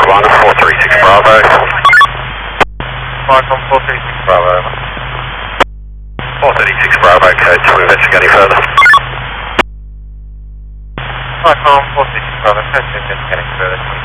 1, 436 Bravo. Viacom 436 Bravo. 436 Bravo, code to investigate any further. Viacom 436 Bravo, code to investigate any further.